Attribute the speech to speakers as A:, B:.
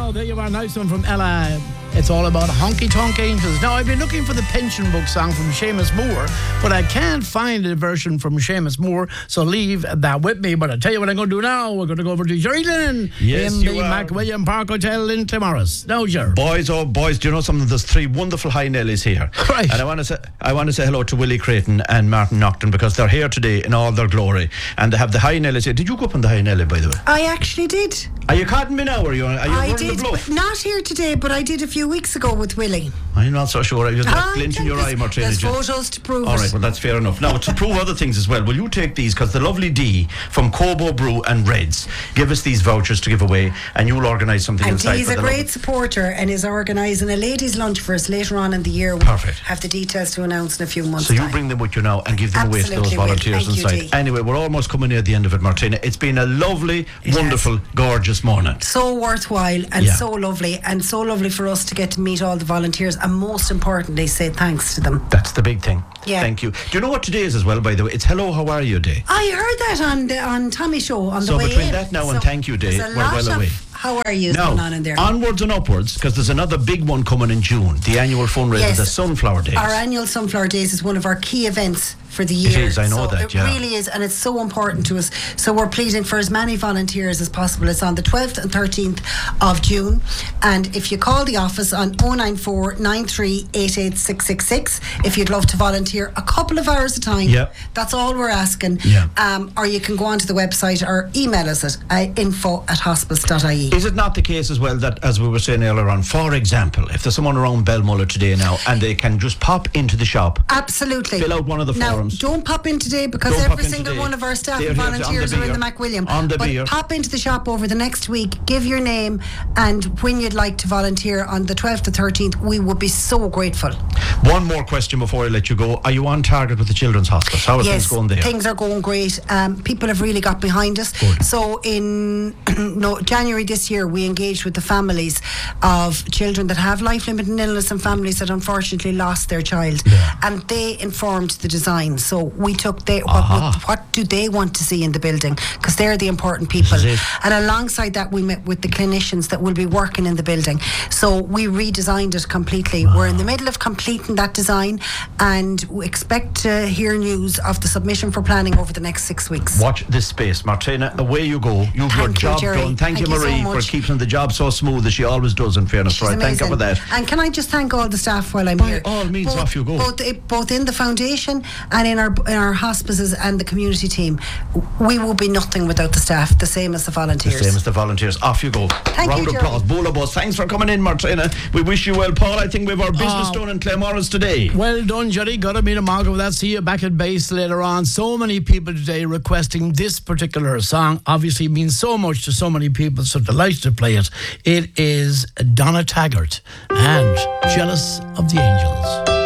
A: Oh, there you are. Nice one from Ella. It's all about Honky Tonk Angels. Now, I've been looking for the Pension Book song from Seamus Moore, but I can't find a version from Seamus Moore, so leave that with me. But I'll tell you what I'm going to do now. We're going to go over to Jerry Lynn in the McWilliam Park Hotel in Timorous. Now, Jerry.
B: Boys, oh boys, do you know something? There's three wonderful high Nellies here.
A: Right.
B: And I want to say hello to Willie Creighton and Martin Nocton, because they're here today in all their glory. And they have the high Nellies here. Did you go up on the high Nelly, by the way?
C: I actually did.
B: Are you cutting me now?
C: I did, not here today, but I did a few weeks ago with Willie.
B: I'm not so sure. You've got glint in your eye, Martina.
C: There's photos to prove
B: All
C: it.
B: right, well, that's fair enough. Now, to prove other things as well, will you take these? Because the lovely Dee from Cobo Brew and Reds give us these vouchers to give away, and you'll organise something inside.
C: And he's a great supporter and is organising a ladies' lunch for us later on in the year.
B: Perfect.
C: Have the details to announce in a few months'
B: So you
C: time.
B: bring them with you now and give them away to those volunteers
C: Thank
B: inside.
C: you, Dee.
B: Anyway, we're almost coming near the end of it, Martina. It's been a lovely, wonderful, gorgeous morning.
C: So worthwhile and so lovely for us to get to meet all the volunteers and most importantly say thanks to them.
B: That's the big thing.
C: Yeah.
B: Thank you. Do you know what today is as well, by the way? It's Hello, How Are You Day.
C: I heard that on Tommy's show on the way in.
B: So between that now and Thank You Day, we're well away.
C: How are you going on in there?
B: Onwards and upwards, because there's another big one coming in June, the annual fundraiser, the Sunflower Days.
C: Our annual Sunflower Days is one of our key events for the year.
B: It is, I know that,
C: It really is, and it's so important to us. So we're pleading for as many volunteers as possible. It's on the 12th and 13th of June. And if you call the office on 094 93 88666, if you'd love to volunteer a couple of hours a time, that's all we're asking. Or you can go onto the website or email us at info@hospice.ie.
B: Is it not the case as well that, as we were saying earlier on, for example, if there's someone around Belmuller today now and they can just pop into the shop,
C: absolutely,
B: fill out one of the forms.
C: Don't pop in today because every single one of our staff and volunteers are in the McWilliam. But pop into the shop over the next week, give your name and when you'd like to volunteer on the 12th to 13th. We would be so grateful.
B: One more question before I let you go. Are you on target with the Children's Hospice? How are things going there?
C: Things are going great. People have really got behind us.
B: Good.
C: So in January this year, we engaged with the families of children that have life-limiting illness and families that unfortunately lost their child. And they informed the design. So we took what do they want to see in the building, because they're the important people. And alongside that, we met with the clinicians that will be working in the building. So we redesigned it completely. We're in the middle of completing that design and we expect to hear news of the submission for planning over the next 6 weeks.
B: Watch this space. Martina, away you go. You've your job done. Thank you, Marie, for keeping the job so smooth as she always does, in fairness. Right, thank you for that.
C: And can I just thank all the staff while I'm here?
B: By all means, off you go.
C: Both in the foundation and in our hospices and the community team. We will be nothing without the staff, the same as the volunteers.
B: The same as the volunteers. Off you go.
C: Thank
B: Round
C: you,
B: of applause. Bowler Bus. Thanks for coming in, Martina. We wish you well, Paul. I think we have our business done in Claremorris today.
A: Well done, Jerry. Got to meet a mark of that. See you back at base later on. So many people today requesting this particular song. Obviously means so much to so many people, so delighted to play it. It is Donna Taggart and Jealous of the Angels.